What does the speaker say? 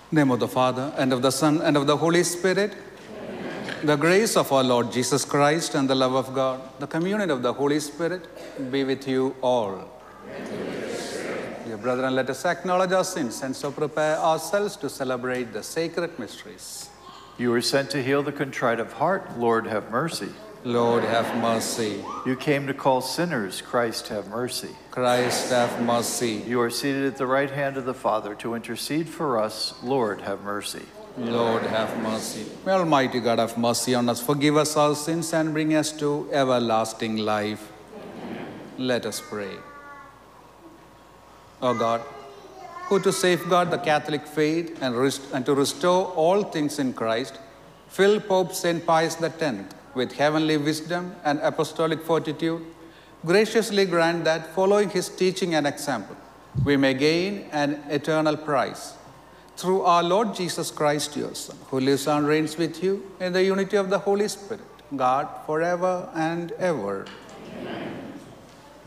Name of the Father, and of the Son, and of the Holy Spirit. Amen. The grace of our Lord Jesus Christ and the love of God, the communion of the Holy Spirit be with you all. Dear brethren, let us acknowledge our sins and so prepare ourselves to celebrate the sacred mysteries. You were sent to heal the contrite of heart. Lord, have mercy. Lord, have mercy. You came to call sinners. Christ, have mercy. Christ, have mercy. You are seated at the right hand of the Father to intercede for us. Lord, have mercy. Lord, have mercy. May Almighty God have mercy on us, forgive us our sins, and bring us to everlasting life. Amen. Let us pray. O God, who to safeguard the Catholic faith and to restore all things in Christ, fill Pope St. Pius X with heavenly wisdom and apostolic fortitude, graciously grant that, following his teaching and example, we may gain an eternal prize. Through our Lord Jesus Christ, your Son, who lives and reigns with you in the unity of the Holy Spirit, God, forever and ever.